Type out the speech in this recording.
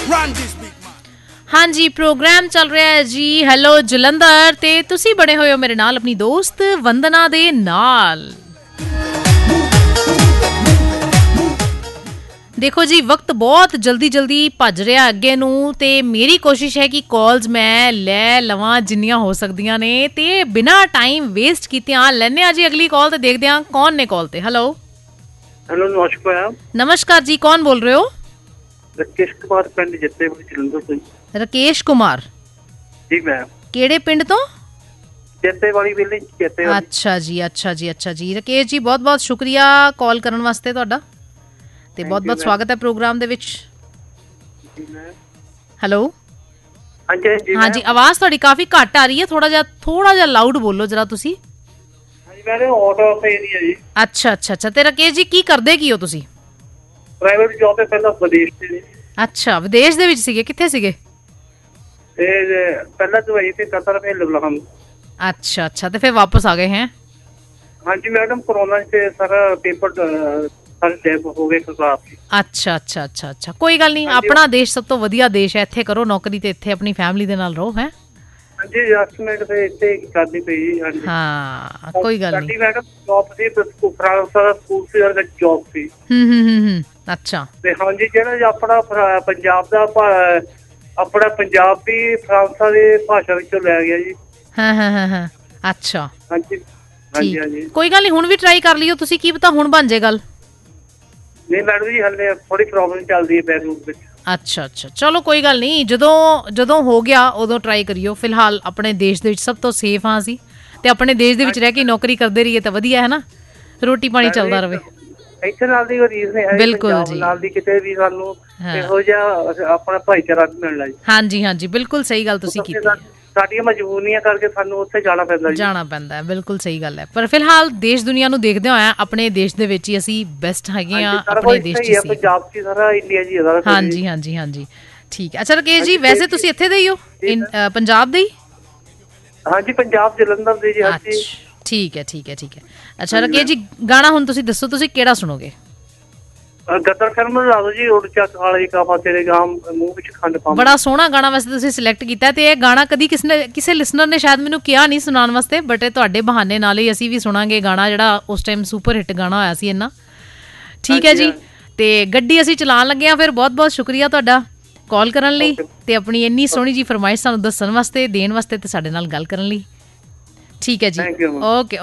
हाँ जी, प्रोग्राम चल रहा है जी हेलो जलंधर ते तुसी बने होए हो मेरे नाल अपनी दोस्त वंदना दे नाल। देखो जी वक्त बहुत जल्दी जल्दी भज रहा अगे नू ते मेरी कोशिश है कि कॉल्स मैं ले लवां जिन्नियां हो सकदियां ने ते बिना टाइम वेस्ट कीते लैने जी अगली कॉल ते देखदे हां कौन ने कॉल ते। हेलो हेलो नमस्कार। नमस्कार जी, कौन बोल रहे हो? राकेश कुमार पिंड जत्तेवाली जलंधर से। राकेश कुमार जी मैम। केड़े पिंड तो? जत्तेवाली विलेज जत्तेवाली। अच्छा जी अच्छा जी अच्छा जी। राकेश जी बहुत बहुत शुक्रिया कॉल करन वास्ते तुहाडा ते बहुत बहुत स्वागत है प्रोग्राम दे विच। हेलो हाँ जी, आवाज थोड़ी काफी घट आ रही है, थोड़ा जा लाउड बोलो जरा तुसी। अच्छा अच्छा अच्छा। ते राकेश जी की करदे की हो तुसी? प्राइवेट जॉब है पहला विदेश से। अच्छा विदेश दे विच सीगे, कित्थे सीगे? पहला दुबई से कतर में लबनान। अच्छा अच्छा, ते फिर वापस आ गए हैं? हाँ जी मैडम, कोरोना से सारा पेपर सारे हो गए खराब। अच्छा अच्छा अच्छा अच्छा, कोई गल नहीं, अपना देश सब तो वधिया देश है, इत्थे करो नौकरी ते इत्थे अपनी फैमिली दे नाल रहो है। हाँ जी एडजस्टमेंट ते इत्थे करनी पई। हाँ जी हाँ कोई गल नहीं। मैडम जॉब सी फ्रांस ਦਾ ਸਕੂਲ ਸੀ और जॉब सी। अच्छा ਤੇ ਹਾਂ ਜੀ ਜਿਹੜਾ ਆਪਣਾ ਪੰਜਾਬ ਦਾ ਆਪਣਾ ਪੰਜਾਬ ਵੀ ਫਰਾਂਸਾਂ ਦੀ ਭਾਸ਼ਾ ਵਿੱਚੋਂ ਲਿਆ ਗਿਆ ਜੀ। ਹਾਂ ਅੱਛਾ ਹਾਂਜੀ ਹਾਂਜੀ ਹਾਂਜੀ। ਕੋਈ ਗੱਲ ਨਹੀਂ, ਹੁਣ ਵੀ ਟਰਾਈ ਕਰ ਲਿਓ ਤੁਸੀਂ, ਕੀ ਪਤਾ ਹੁਣ ਬਣ ਜੇ ਗੱਲ। ਨਹੀਂ ਮੈਡਮ ਜੀ ਹਲੇ ਥੋੜੀ ਪ੍ਰੋਬਲਮ ਚੱਲਦੀ ਹੈ ਬੈਂਕ ਵਿੱਚ। ਅੱਛਾ ਅੱਛਾ ਚਲੋ ਕੋਈ ਗੱਲ ਨਹੀਂ, ਜਦੋਂ ਹੋ ਗਿਆ ਉਦੋਂ ਟਰਾਈ ਕਰਿਓ। ਫਿਲਹਾਲ ਆਪਣੇ ਦੇਸ਼ ਦੇ ਵਿੱਚ ਸਭ ਤੋਂ ਸੇਫ ਹਾਂ ਅਸੀਂ, ਤੇ ਆਪਣੇ ਦੇਸ਼ ਦੇ ਵਿੱਚ ਰਹਿ ਕੇ ਨੌਕਰੀ ਕਰਦੇ ਰਹੀਏ ਤਾਂ ਵਧੀਆ ਹੈ ਨਾ, ਰੋਟੀ ਪਾਣੀ ਚੱਲਦਾ ਰਵੇ। ਇੱਥੇ ਨਾਲ ਦੀ ਰੀਸ ਨਹੀਂ ਹੈ ਬਿਲਕੁਲ ਜੀ, ਨਾਲ ਦੀ ਕਿਤੇ ਵੀ ਸਾਨੂੰ ਇਹੋ ਜਿਹਾ ਆਪਣਾ ਭਾਈਚਾਰਾ ਮਿਲਣਾ ਜੀ। ਹਾਂਜੀ ਹਾਂਜੀ ਬਿਲਕੁਲ ਸਹੀ ਗੱਲ ਤੁਸੀਂ ਕੀਤੀ। ਸਾਡੀਆਂ ਮਜਬੂਰੀਆਂ ਕਰਕੇ ਸਾਨੂੰ ਉੱਥੇ ਜਾਣਾ ਪੈਂਦਾ। ਬਿਲਕੁਲ ਸਹੀ ਗੱਲ ਹੈ, ਪਰ ਫਿਲਹਾਲ ਦੇਸ਼ ਦੁਨੀਆ ਨੂੰ ਦੇਖਦੇ ਹੋਇਆ ਆਪਣੇ ਦੇਸ਼ ਦੇ ਵਿੱਚ ਹੀ ਅਸੀਂ ਬੈਸਟ ਹੈਗੇ ਆ। ਆਪਣੇ ਦੇਸ਼ ਚ ਪੰਜਾਬ ਚ ਸਾਰਾ ਇੰਡੀਆ ਜੀ ਹੈ। ਹਾਂਜੀ ਹਾਂਜੀ ਹਾਂਜੀ ਠੀਕ ਹੈ। ਅੱਛਾ ਰਾਕੇਸ਼ ਜੀ ਵੈਸੇ ਤੁਸੀਂ ਇੱਥੇ ਦੇ ਹੀ ਹੋ, ਪੰਜਾਬ ਦੇ ਹੀ? ਹਾਂਜੀ ਪੰਜਾਬ ਜਲੰਧਰ ਦੇ ਜੀ। ਠੀਕ ਹੈ ਠੀਕ ਹੈ ਠੀਕ ਹੈ। ਅੱਛਾ ਰਾਕੇਸ਼ ਜੀ ਗਾਣਾ ਹੁਣ ਤੁਸੀਂ ਦੱਸੋ, ਤੁਸੀਂ ਕਿਹੜਾ ਸੁਣੋਗੇ? ਗਦਰ ਫਿਲਮ ਲਾ ਦਿਓ ਜੀ, ਉੜ ਚੱਕ ਵਾਲੇ ਕਾਫਾ ਤੇਰੇ ਗਾਮ ਮੂੰਹ ਵਿੱਚ ਖੰਡ ਪਾ। ਬੜਾ ਸੋਹਣਾ ਗਾਣਾ ਵੈਸੇ ਤੁਸੀਂ ਸਿਲੈਕਟ ਕੀਤਾ, ਤੇ ਇਹ ਗਾਣਾ ਕਦੀ ਕਿਸੇ ਲਿਸਨਰ ਨੇ ਸ਼ਾਇਦ ਮੈਨੂੰ ਕਿਹਾ ਨਹੀਂ ਸੁਣਾਉਣ ਵਾਸਤੇ, ਬਟ ਇਹ ਤੁਹਾਡੇ ਬਹਾਨੇ ਨਾਲ ਹੀ ਅਸੀਂ ਵੀ ਸੁਣਾਂਗੇ ਗਾਣਾ ਜਿਹੜਾ ਉਸ ਟਾਈਮ ਸੁਪਰ ਹਿੱਟ ਗਾਣਾ ਹੋਇਆ ਸੀ ਇੰਨਾ। ਠੀਕ ਹੈ ਜੀ, ਤੇ ਗੱਡੀ ਅਸੀਂ ਚਲਾਉਣ ਲੱਗੇ ਹਾਂ, ਫਿਰ ਬਹੁਤ ਬਹੁਤ ਸ਼ੁਕਰੀਆ ਤੁਹਾਡਾ ਕਾਲ ਕਰਨ ਲਈ ਤੇ ਆਪਣੀ ਇੰਨੀ ਸੋਹਣੀ ਜੀ ਫਰਮਾਇਸ਼ ਸਾਨੂੰ ਦੱਸਣ ਵਾਸਤੇ, ਦੇਣ ਵਾਸਤੇ ਤੇ ਸਾਡੇ ਨਾਲ ਗੱਲ ਕਰਨ ਲਈ। ਠੀਕ ਹੈ ਜੀ, ਓਕੇ।